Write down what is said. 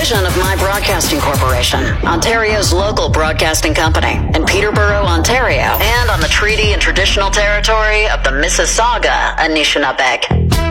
division of My Broadcasting Corporation, Ontario's local broadcasting company, in Peterborough, Ontario, and on the treaty and traditional territory of the Mississauga Anishinaabe.